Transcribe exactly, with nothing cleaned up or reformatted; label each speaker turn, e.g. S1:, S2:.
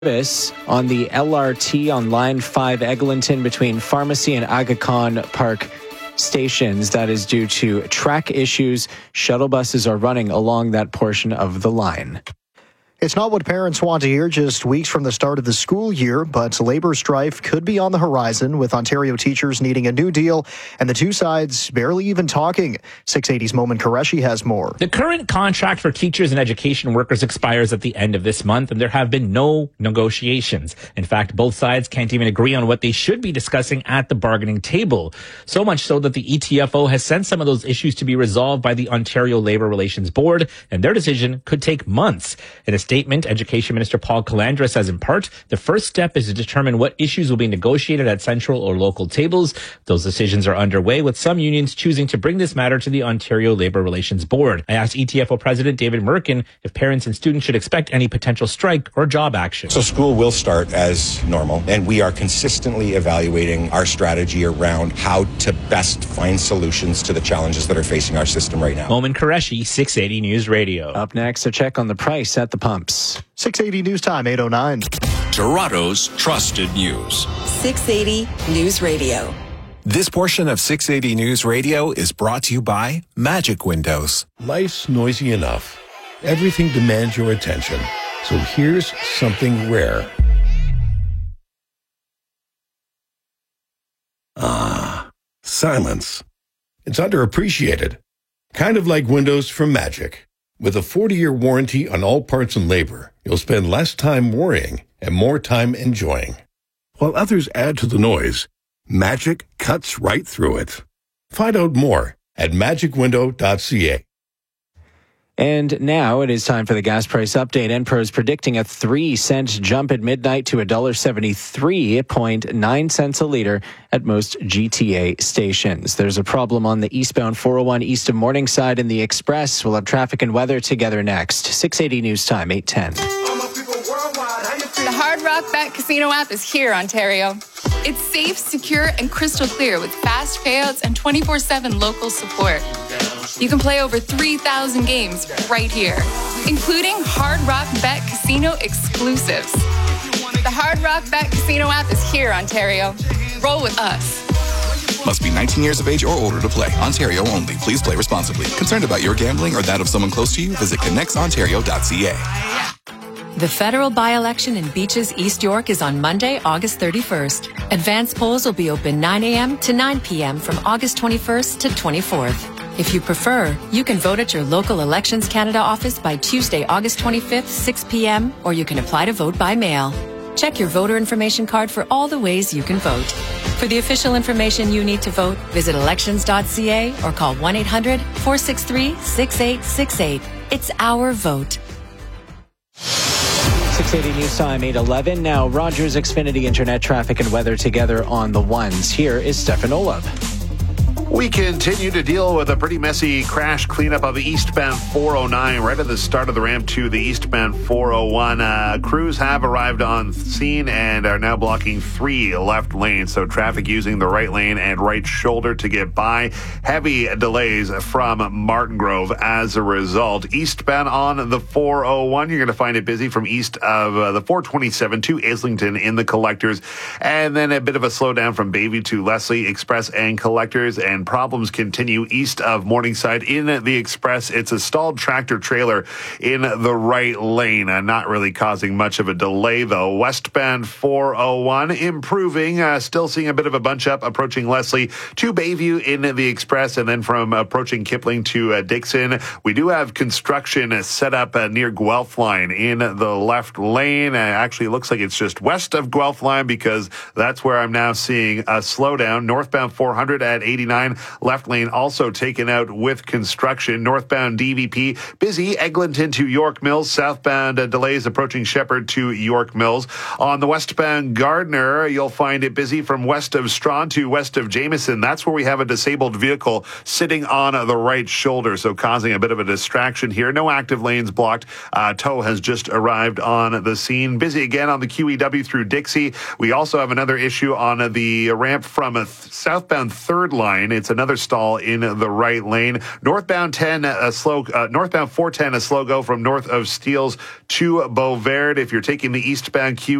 S1: Service on the L R T on Line five Eglinton between Pharmacy and Aga Khan Park stations. That is due to track issues. Shuttle buses are running along that portion of the line.
S2: It's not what parents want to hear just weeks from the start of the school year, but labor strife could be on the horizon, with Ontario teachers needing a new deal and the two sides barely even talking. six eighty's Momin Qureshi has more.
S3: The current contract for teachers and education workers expires at the end of this month, and there have been no negotiations. In fact, both sides can't even agree on what they should be discussing at the bargaining table. So much so that the E T F O has sent some of those issues to be resolved by the Ontario Labour Relations Board, and their decision could take months. In a statement, Education Minister Paul Calandra says in part, the first step is to determine what issues will be negotiated at central or local tables. Those decisions are underway, with some unions choosing to bring this matter to the Ontario Labour Relations Board. I asked E T F O President David Merkin if parents and students should expect any potential strike or job action.
S4: So school will start as normal, and we are consistently evaluating our strategy around how to best find solutions to the challenges that are facing our system right now.
S3: Momin Qureshi, six eighty News Radio.
S1: Up next, a check on the price at the pumps.
S2: six eighty News Time, eight oh nine.
S5: Toronto's trusted news.
S6: six eighty News Radio.
S7: This portion of six eighty News Radio is brought to you by Magic Windows.
S8: Life's noisy enough. Everything demands your attention. So here's something rare. Ah, silence. It's underappreciated. Kind of like Windows from Magic. With a forty-year warranty on all parts and labor, you'll spend less time worrying and more time enjoying. While others add to the noise, Magic cuts right through it. Find out more at magic window dot c a.
S1: And now it is time for the gas price update. Enpro is predicting a three cent jump at midnight to one dollar seventy-three point nine cents a liter at most G T A stations. There's a problem on the eastbound four oh one east of Morningside in the Express. We'll have traffic and weather together next. six eighty News Time, eight ten.
S9: The Hard Rock Bet Casino app is here, Ontario. It's safe, secure, and crystal clear with fast payouts and twenty-four seven local support. You can play over three thousand games right here, including Hard Rock Bet Casino exclusives. The Hard Rock Bet Casino app is here, Ontario. Roll with us.
S5: Must be nineteen years of age or older to play. Ontario only. Please play responsibly. Concerned about your gambling or that of someone close to you? Visit connects ontario dot c a.
S10: The federal by-election in Beaches, East York is on Monday, August thirty-first. Advance polls will be open nine a.m. to nine p.m. from August twenty-first to twenty-fourth. If you prefer, you can vote at your local Elections Canada office by Tuesday, August twenty-fifth, six p.m., or you can apply to vote by mail. Check your voter information card for all the ways you can vote. For the official information you need to vote, visit elections dot c a or call one eight hundred four six three six eight six eight. It's our vote.
S1: six eighty News Time, eight eleven. Now, Rogers Xfinity Internet traffic and weather together on the ones. Here is Stefan Olov.
S11: We continue to deal with a pretty messy crash cleanup of the eastbound four oh nine right at the start of the ramp to the eastbound four oh one. Uh, crews have arrived on scene and are now blocking three left lanes. So traffic using the right lane and right shoulder to get by. Heavy delays from Martin Grove as a result. Eastbound on the four oh one, you're going to find it busy from east of uh, the four twenty-seven to Islington in the collectors. And then a bit of a slowdown from Bayview to Leslie Express and collectors. And problems continue east of Morningside in the Express. It's a stalled tractor trailer in the right lane, uh, not really causing much of a delay, though. Westbound four oh one improving, uh, still seeing a bit of a bunch up approaching Leslie to Bayview in the Express, and then from approaching Kipling to uh, Dixon. We do have construction set up uh, near Guelph Line in the left lane. Uh, actually, it looks like it's just west of Guelph Line because that's where I'm now seeing a slowdown. Northbound four hundred at eighty-nine. Left lane also taken out with construction. Northbound D V P busy. Eglinton to York Mills. Southbound uh, delays approaching Shepherd to York Mills. On the westbound Gardner, you'll find it busy from west of Strawn to west of Jameson. That's where we have a disabled vehicle sitting on uh, the right shoulder, so causing a bit of a distraction here. No active lanes blocked. Uh, tow has just arrived on the scene. Busy again on the Q E W through Dixie. We also have another issue on uh, the ramp from a th- southbound third line. It's another stall in the right lane. Northbound ten, a slow, uh, northbound four ten, a slow go from north of Steeles to Beauverde. If you're taking the eastbound Q